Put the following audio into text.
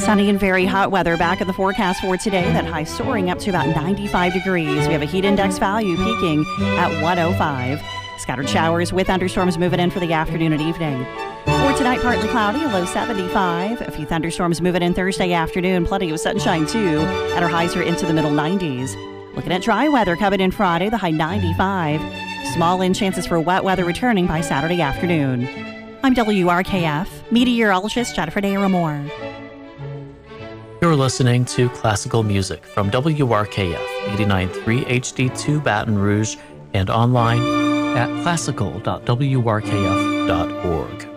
Sunny and very hot weather back in the forecast for today. That high soaring up to about 95 degrees. We have a heat index value peaking at 105. Scattered showers with thunderstorms moving in for the afternoon and evening. For tonight, partly cloudy, a low 75. A few thunderstorms moving in Thursday afternoon. Plenty of sunshine, too, and our highs are into the middle 90s. Looking at dry weather coming in Friday, the high 95. Small in chances for wet weather returning by Saturday afternoon. I'm WRKF meteorologist Jennifer Daramore. You're listening to classical music from WRKF 89.3 HD2 Baton Rouge and online at classical.wrkf.org.